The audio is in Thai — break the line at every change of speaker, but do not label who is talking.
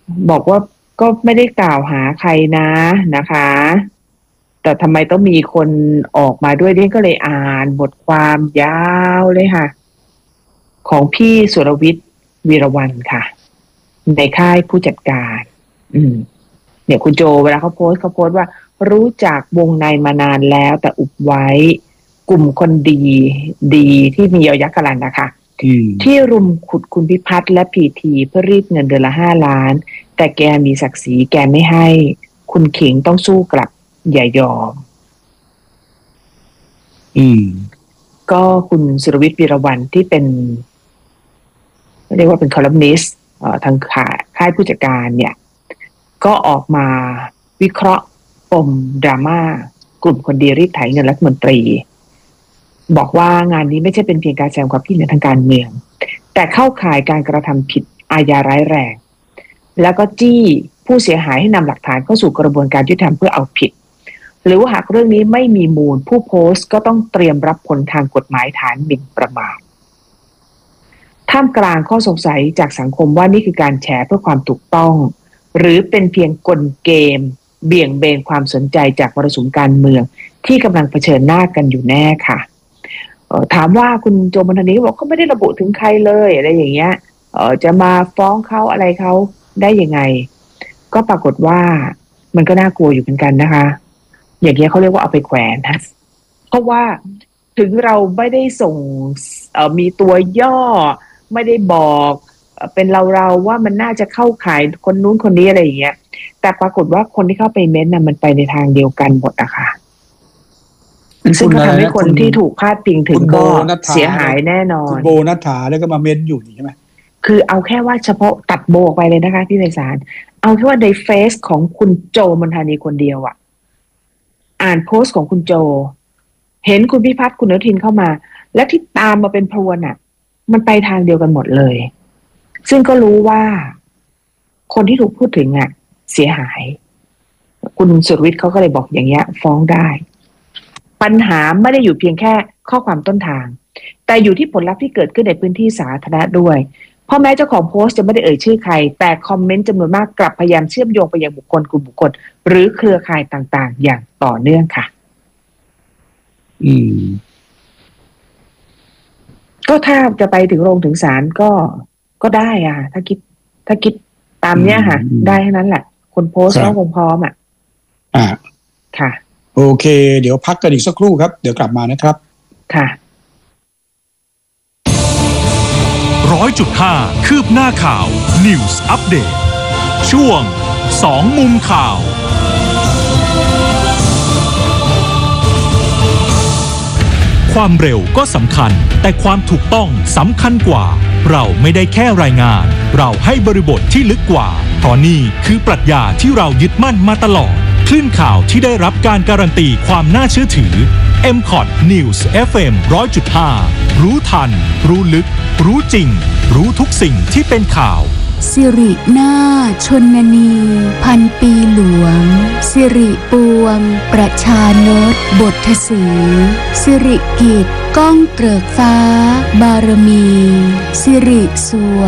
บอกว่าก็ไม่ได้กล่าวหาใครนะคะแต่ทำไมต้องมีคนออกมาด้วยเนี่ยก็เลยอ่านบทความยาวเลยค่ะของพี่สุรวิทย์วีรวรรณค่ะในค่ายผู้จัดการเนี่ยคุณโจเวลาเขาโพสต์ว่ารู้จักวงในมานานแล้วแต่อุบไว้กลุ่มคนดีที่มียอยักษ์กรันนะคะที่รุมขุดคุณพิพัฒน์และพีทีเพื่อรีดเงินเดือนละ5 ล้านแต่แกมีศักดิ์ศรีแกไม่ให้คุณขิงต้องสู้กลับอย่ายอมก็คุณสุรวิทย์วีรวรรณที่เป็นเรียกว่าเป็นคอลัมนิสต์ทางค่ายผู้จัดการเนี่ยก็ออกมาวิเคราะห์ปมดราม่ากลุ่มคนดีรีดไถเงินรัฐมนตรีบอกว่างานนี้ไม่ใช่เป็นเพียงการแสดงความคิดเห็นทางการเมืองแต่เข้าข่ายการกระทำผิดอาญาร้ายแรงแล้วก็จี้ผู้เสียหายให้นำหลักฐานเข้าสู่กระบวนการยุติธรรมเพื่อเอาผิดหรือว่าหากเรื่องนี้ไม่มีมูลผู้โพสต์ก็ต้องเตรียมรับผลทางกฎหมายฐานหมิ่นประมาทท่ามกลางข้อสงสัยจากสังคมว่านี่คือการแฉเพื่อความถูกต้องหรือเป็นเพียงกลเกมเบี่ยงเบนความสนใจจากมรสุมการเมืองที่กำลังเผชิญหน้ากันอยู่แน่ค่ะถามว่าคุณโจมนทนีบอกเขาไม่ได้ระบุถึงใครเลยอะไรอย่างเงี้ยจะมาฟ้องเขาอะไรเขาได้ยังไงก็ปรากฏว่ามันก็น่ากลัวอยู่เหมือนกันนะคะอย่างเงี้ยเขาเรียกว่าเอาไปแขวนนะเพราะว่าถึงเราไม่ได้ส่งมีตัวย่อไม่ได้บอกเป็นเราว่ามันน่าจะเข้าข่ายคนนู้นคนนี้อะไรอย่างเงี้ยแต่ปรากฏว่าคนที่เข้าไปเม้นต์น่ะมันไปในทางเดียวกันหมดอะค่ะซึ่งก็ทำให้คนที่ถูกพาดพิงถึงก็เสียหายแน่นอน
คุณโบนัฐฐาแล้วก็มาเม้นต์อยู่ใช่ไหม
คือเอาแค่ว่าเฉพาะตัดโบออกไปเลยนะคะพี่ไพศาลเอาแค่ว่าในเฟซของคุณโจมนทานีคนเดียวอะอ่านโพสต์ของคุณโจเห็นคุณพิพัฒน์คุณอนุทินเข้ามาและที่ตามมาเป็นพรวนอะมันไปทางเดียวกันหมดเลยซึ่งก็รู้ว่าคนที่ถูกพูดถึงอะเสียหายคุณสุรวิทย์เขาก็เลยบอกอย่างเงี้ยฟ้องได้ปัญหาไม่ได้อยู่เพียงแค่ข้อความต้นทางแต่อยู่ที่ผลลัพธ์ที่เกิดขึ้นในพื้นที่สาธารณะด้วยเพราะแม้เจ้าของโพสต์จะไม่ได้เอ่ยชื่อใครแต่คอมเมนต์จำนวนมากกลับพยายามเชื่อมโยงไปยังบุคคลกลุ่มบุคคลหรือเครือข่ายต่างๆอย่างต่อเนื่องค่ะก็ถ้าจะไปถึงโรงถึงศาลก็ได้อ่ะถ้าคิดตามเนี้ยค่ะได้แค่นั้นแหละคนโพสต์ก็คงพร้อมอ่ะค่ะ
โอเคเดี๋ยวพักกันอีกสักครู่ครับเดี๋ยวกลับมานะครับ
ค่ะ
100.5 คืบหน้าข่าว News Update ช่วง2มุมข่าวความเร็วก็สำคัญแต่ความถูกต้องสำคัญกว่าเราไม่ได้แค่รายงานเราให้บริบทที่ลึกกว่าเพราะนี่คือปรัชญาที่เรายึดมั่นมาตลอดคลื่นข่าวที่ได้รับการการันตีความน่าเชื่อถือ MCOT News FM 100.5 รู้ทันรู้ลึกรู้จริงรู้ทุกสิ่งที่เป็นข่าว
สิรินาถชนนีพันปีหลวงสิริปวงประชานตบทสีสิริกิจก้องเกริกฟ้าบารมีสิริสว